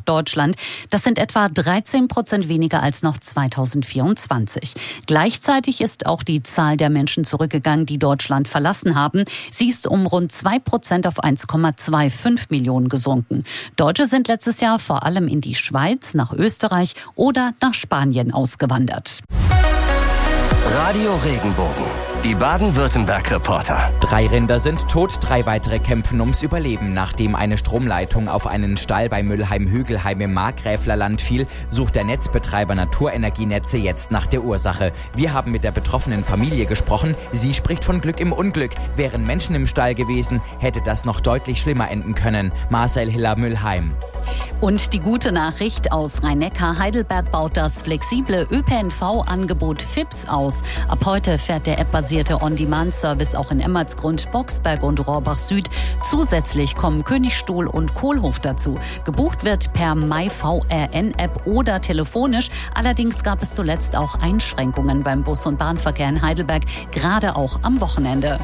Deutschland. Das sind etwa 13% weniger als noch 2024. Gleichzeitig ist auch die Zahl der Menschen zurückgegangen, die Deutschland verlassen haben. Sie ist um rund 2% auf 1,25 Millionen gesunken. Deutsche sind letztes Jahr vor allem in die Schweiz, nach Österreich oder nach Spanien ausgewandert. Radio Regenbogen, die Baden-Württemberg-Reporter. 3 Rinder sind tot, 3 weitere kämpfen ums Überleben. Nachdem eine Stromleitung auf einen Stall bei Müllheim-Hügelheim im Markgräflerland fiel, sucht der Netzbetreiber Naturenergienetze jetzt nach der Ursache. Wir haben mit der betroffenen Familie gesprochen. Sie spricht von Glück im Unglück. Wären Menschen im Stall gewesen, hätte das noch deutlich schlimmer enden können. Marcel Hiller, Müllheim. Und die gute Nachricht aus Rhein-Neckar: Heidelberg baut das flexible ÖPNV-Angebot FIPS aus. Ab heute fährt der appbasierte On-Demand-Service auch in Emmertsgrund, Boxberg und Rohrbach Süd. Zusätzlich kommen Königstuhl und Kohlhof dazu. Gebucht wird per MyVRN-App oder telefonisch. Allerdings gab es zuletzt auch Einschränkungen beim Bus- und Bahnverkehr in Heidelberg, gerade auch am Wochenende.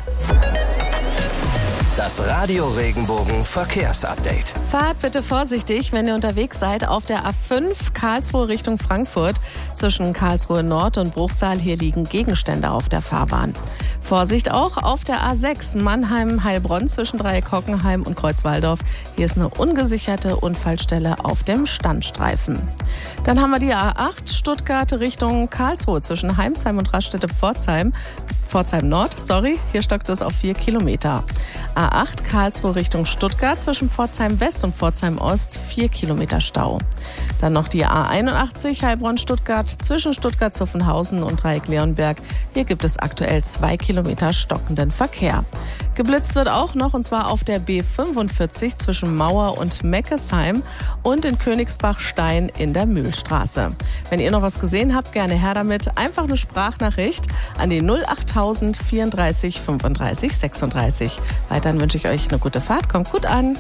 Das Radio Regenbogen Verkehrsupdate. Fahrt bitte vorsichtig, wenn ihr unterwegs seid auf der A5 Karlsruhe Richtung Frankfurt. Zwischen Karlsruhe Nord und Bruchsal, hier liegen Gegenstände auf der Fahrbahn. Vorsicht auch auf der A6 Mannheim-Heilbronn zwischen Dreieck-Hockenheim und Kreuzwaldorf. Hier ist eine ungesicherte Unfallstelle auf dem Standstreifen. Dann haben wir die A8 Stuttgart Richtung Karlsruhe zwischen Heimsheim und Raststätte-Pforzheim. Pforzheim Nord, hier stockt es auf 4 Kilometer. A8 Karlsruhe Richtung Stuttgart zwischen Pforzheim West und Pforzheim Ost, 4 Kilometer Stau. Dann noch die A81 Heilbronn-Stuttgart zwischen Stuttgart-Zuffenhausen und Dreieck-Leonberg. Hier gibt es aktuell 2 Kilometer stockenden Verkehr. Geblitzt wird auch noch, und zwar auf der B45 zwischen Mauer und Meckesheim und in Königsbach-Stein in der Mühlstraße. Wenn ihr noch was gesehen habt, gerne her damit. Einfach eine Sprachnachricht an die 08000 34 35 36. Weiterhin wünsche ich euch eine gute Fahrt. Kommt gut an.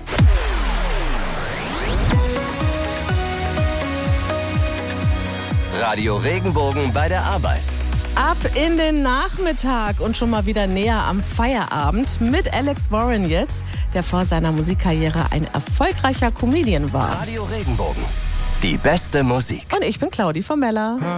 Radio Regenbogen bei der Arbeit. Ab in den Nachmittag und schon mal wieder näher am Feierabend mit Alex Warren jetzt, der vor seiner Musikkarriere ein erfolgreicher Comedian war. Radio Regenbogen, die beste Musik. Und ich bin Claudi Formella.